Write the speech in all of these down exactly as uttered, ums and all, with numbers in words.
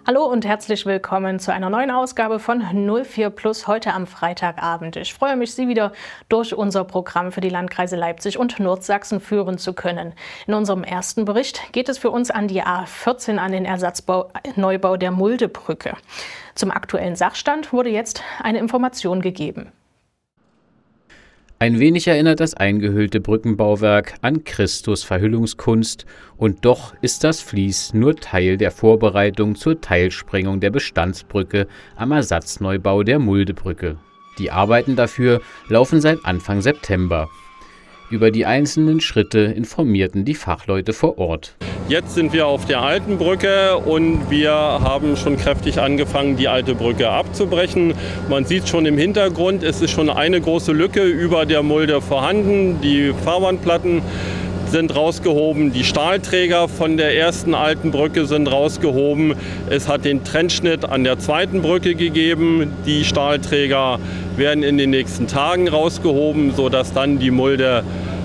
Hallo und herzlich willkommen zu einer neuen Ausgabe von null vier Plus heute am Freitagabend. Ich freue mich, Sie wieder durch unser Programm für die Landkreise Leipzig und Nordsachsen führen zu können. In unserem ersten Bericht geht es für uns an die A vierzehn, an den Ersatzneubau der Muldebrücke. Zum aktuellen Sachstand wurde jetzt eine Information gegeben. Ein wenig erinnert das eingehüllte Brückenbauwerk an Christus Verhüllungskunst, und doch ist das Vlies nur Teil der Vorbereitung zur Teilsprengung der Bestandsbrücke am Ersatzneubau der Muldebrücke. Die Arbeiten dafür laufen seit Anfang September. Über die einzelnen Schritte informierten die Fachleute vor Ort. Jetzt sind wir auf der alten Brücke und wir haben schon kräftig angefangen, die alte Brücke abzubrechen. Man sieht schon im Hintergrund, es ist schon eine große Lücke über der Mulde vorhanden. Die Fahrbandplatten sind rausgehoben, die Stahlträger von der ersten alten Brücke sind rausgehoben. Es hat den Trennschnitt an der zweiten Brücke gegeben. Die Stahlträger werden in den nächsten Tagen rausgehoben, sodass dann die Mulde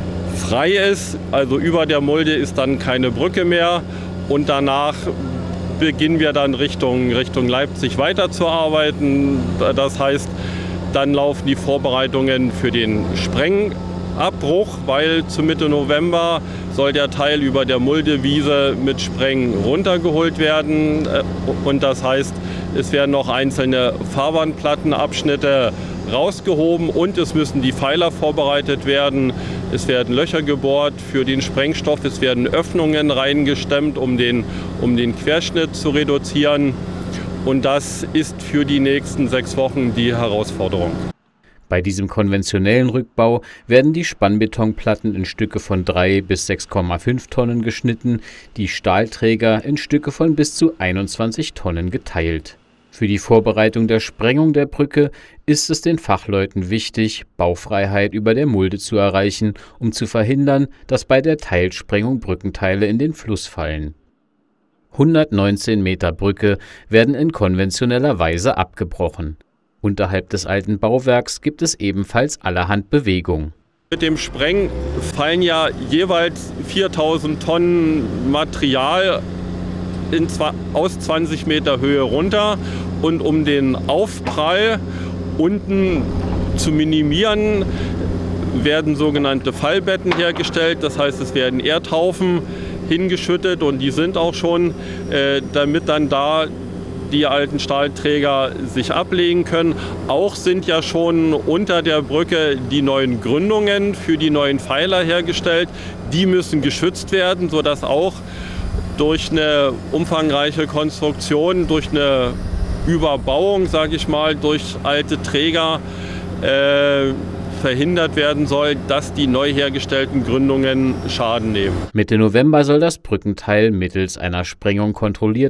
frei ist. Also über der Mulde ist dann keine Brücke mehr. Und danach beginnen wir dann Richtung, Richtung Leipzig weiterzuarbeiten. Das heißt, dann laufen die Vorbereitungen für den Sprengabbruch, weil zu Mitte November soll der Teil über der Muldewiese mit Spreng runtergeholt werden. Und das heißt, es werden noch einzelne Fahrbandplattenabschnitte rausgehoben und es müssen die Pfeiler vorbereitet werden. Es werden Löcher gebohrt für den Sprengstoff, es werden Öffnungen reingestemmt, um den, um den Querschnitt zu reduzieren. Und das ist für die nächsten sechs Wochen die Herausforderung. Bei diesem konventionellen Rückbau werden die Spannbetonplatten in Stücke von drei bis sechs Komma fünf Tonnen geschnitten, die Stahlträger in Stücke von bis zu einundzwanzig Tonnen geteilt. Für die Vorbereitung der Sprengung der Brücke ist es den Fachleuten wichtig, Baufreiheit über der Mulde zu erreichen, um zu verhindern, dass bei der Teilsprengung Brückenteile in den Fluss fallen. hundertneunzehn Meter Brücke werden in konventioneller Weise abgebrochen. Unterhalb des alten Bauwerks gibt es ebenfalls allerhand Bewegung. Mit dem Spreng fallen ja jeweils viertausend Tonnen Material in aus zwanzig Meter Höhe runter, und um den Aufprall unten zu minimieren, werden sogenannte Fallbetten hergestellt. Das heißt, es werden Erdhaufen hingeschüttet, und die sind auch schon, äh, damit dann da die alten Stahlträger sich ablegen können. Auch sind ja schon unter der Brücke die neuen Gründungen für die neuen Pfeiler hergestellt. Die müssen geschützt werden, sodass auch durch eine umfangreiche Konstruktion, durch eine Überbauung, sage ich mal, durch alte Träger äh, verhindert werden soll, dass die neu hergestellten Gründungen Schaden nehmen. Mitte November soll das Brückenteil mittels einer Sprengung kontrolliert